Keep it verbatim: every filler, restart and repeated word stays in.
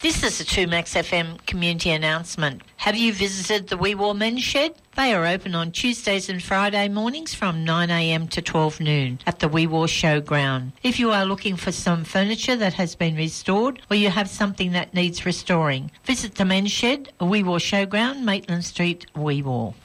This is a two Max F M community announcement. Have you visited the Wee Waa Men's Shed? They are open on Tuesdays and Friday mornings from nine a m to twelve noon at the Wee Waa Showground. If you are looking for some furniture that has been restored or you have something that needs restoring, visit the Men's Shed, Wee Waa Showground, Maitland Street, Wee Waa.